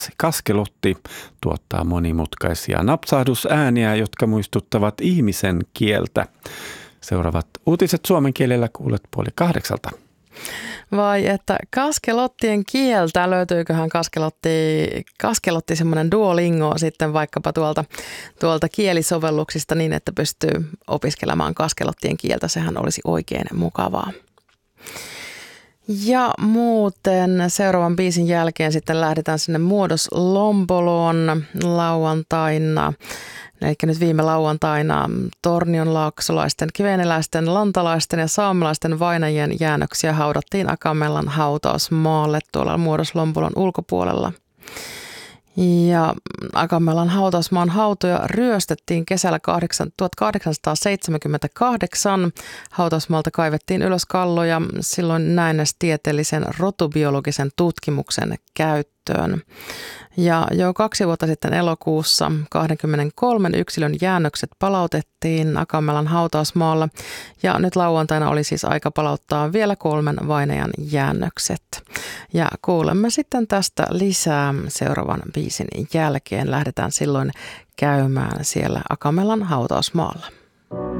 Kaskelotti tuottaa monimutkaisia napsahdusääniä, jotka muistuttavat ihmisen kieltä. Seuraavat uutiset suomen kielellä kuulet 7:30. Vai että kaskelottien kieltä, löytyyköhän kaskelotti semmoinen Duolingo sitten vaikkapa tuolta kielisovelluksista niin, että pystyy opiskelemaan kaskelottien kieltä. Sehän olisi oikein mukavaa. Ja muuten seuraavan biisin jälkeen sitten lähdetään sinne Muodos Lompoloon lauantaina. Eli nyt viime lauantaina tornionlaaksolaisten, kiveneläisten, lantalaisten ja saamelaisten vainajien jäännöksiä haudattiin Akamellan hautausmaalle tuolla Muodos Lompolon ulkopuolella. Ja Akamellan hautausmaan hautoja ryöstettiin kesällä 1878. Hautausmaalta kaivettiin ylös kalloja silloin näennäistieteellisen rotubiologisen tutkimuksen käyttöön. Ja jo 2 vuotta sitten elokuussa 23 yksilön jäännökset palautettiin Akamellan hautausmaalla. Ja nyt lauantaina oli siis aika palauttaa vielä 3 vainajan jäännökset. Ja kuulemme sitten tästä lisää seuraavan biisin jälkeen. Lähdetään silloin käymään siellä Akamellan hautausmaalla.